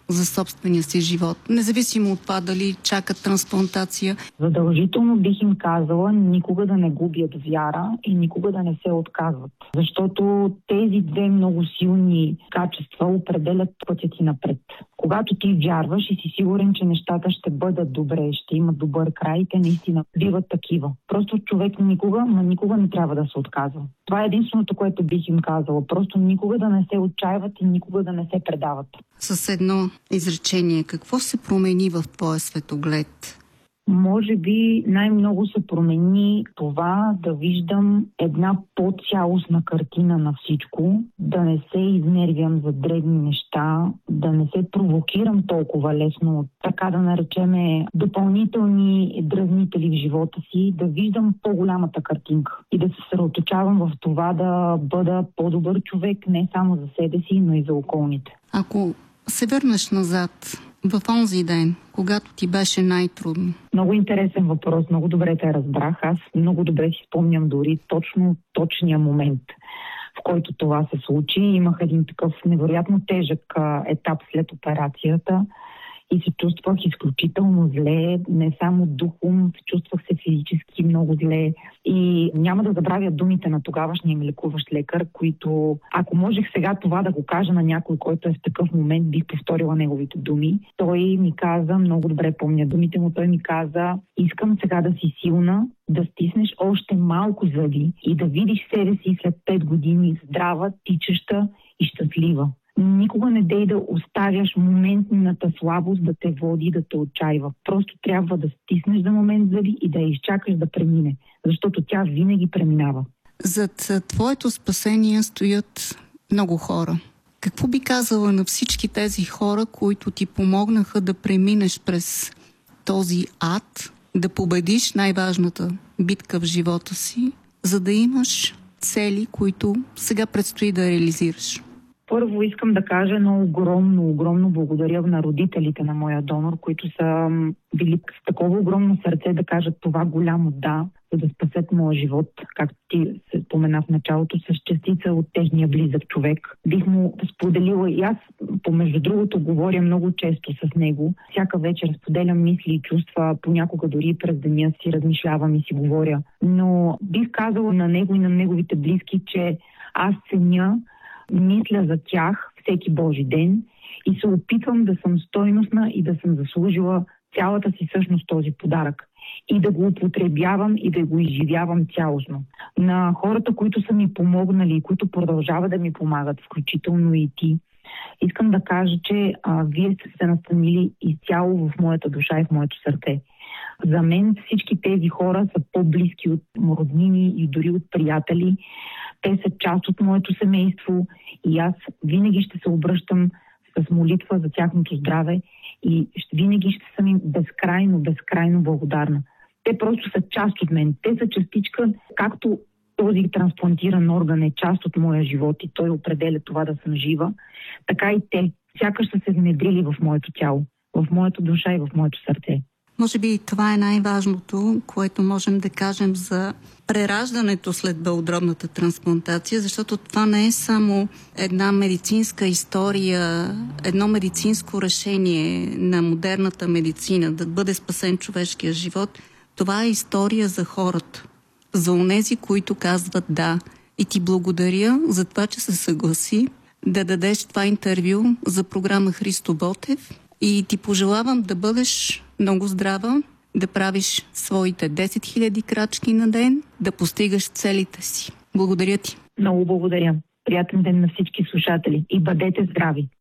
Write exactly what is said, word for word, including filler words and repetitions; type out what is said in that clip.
за собствения си живот, независимо от това дали чакат трансплантация? Задължително бих им казала никога да не губят вяра и никога да не се отказват. Защото тези две много силни качества определят пътя ти напред. Когато ти вярваш и си сигурен, че нещата ще бъдат добре, ще имат добър край, те наистина биват такива. Просто човек никога, но никога не трябва да се отказва. Това е единственото, което бих им казала. Просто никога да не се отчаиват и никога да не се предават. С едно изречение, какво се промени в твоя светоглед? Може би най-много се промени това да виждам една по-цялостна картина на всичко, да не се изнервям за дребни неща, да не се провокирам толкова лесно от, така да наречеме, допълнителни дразнители в живота си, да виждам по-голямата картинка и да се съсредоточавам в това да бъда по-добър човек не само за себе си, но и за околните. Ако се върнеш назад в онзи ден, когато ти беше най-трудно? Много интересен въпрос, много добре те разбрах. Аз много добре си спомням дори точно точния момент, в който това се случи. Имах един такъв невероятно тежък а, етап след операцията и се чувствах изключително зле, не само духом, чувствах се физически много зле. И няма да забравя думите на тогавашния ми лекуващ лекар, които, ако можех сега това да го кажа на някой, който е в такъв момент, бих повторила неговите думи. Той ми каза, много добре помня думите му, той ми каза: искам сега да си силна, да стиснеш още малко зъби и да видиш себе си след пет години здрава, тичаща и щастлива. Никога не дей да оставяш моментната слабост да те води, да те отчаива. Просто трябва да стиснеш за момент зъби и да я изчакаш да премине, защото тя винаги преминава. Зад твоето спасение стоят много хора. Какво би казала на всички тези хора, които ти помогнаха да преминеш през този ад, да победиш най-важната битка в живота си, за да имаш цели, които сега предстои да реализираш? Първо искам да кажа едно огромно, огромно благодаря на родителите на моя донор, които са били с такова огромно сърце да кажат това голямо да, за да спасят моя живот, както ти се спомена в началото, с частица от техния близък човек. Бих му споделила и аз, помежду другото, говоря много често с него. Всяка вечер споделям мисли и чувства, понякога дори през деня си размишлявам и си говоря. Но бих казала на него и на неговите близки, че аз ценя, мисля за тях всеки Божи ден и се опитвам да съм стойностна и да съм заслужила цялата си същност този подарък. И да го употребявам и да го изживявам цялостно. На хората, които са ми помогнали и които продължават да ми помагат, включително и ти, искам да кажа, че а, вие сте се настанили изцяло в моята душа и в моето сърце. За мен всички тези хора са по-близки от роднини и дори от приятели. Те са част от моето семейство и аз винаги ще се обръщам с молитва за тяхното здраве и винаги ще съм им безкрайно, безкрайно благодарна. Те просто са част от мен. Те са частичка, както този трансплантиран орган е част от моя живот и той определя това да съм жива, така и те сякаш са се внедрили в моето тяло, в моята душа и в моето сърце. Може би това е най-важното, което можем да кажем за прераждането след белодробната трансплантация, защото това не е само една медицинска история, едно медицинско решение на модерната медицина, да бъде спасен човешкия живот. Това е история за хората, за онези, които казват да. И ти благодаря за това, че се съгласи да дадеш това интервю за програма Христо Ботев и ти пожелавам да бъдеш много здрава, да правиш своите десет хиляди крачки на ден, да постигаш целите си. Благодаря ти. Много благодаря. Приятен ден на всички слушатели и бъдете здрави.